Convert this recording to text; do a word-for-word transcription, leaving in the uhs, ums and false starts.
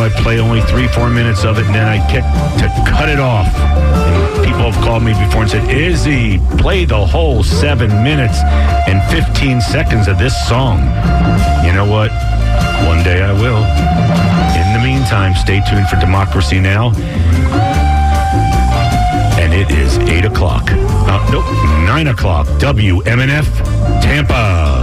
I'd play only three, four minutes of it, and then I'd get to cut it off. And people have called me before and said, Izzy, play the whole seven minutes and fifteen seconds of this song. You know what? One day I will. In the meantime, stay tuned for Democracy Now! And it is eight o'clock. Uh, nope, nine o'clock. W M N F, Tampa.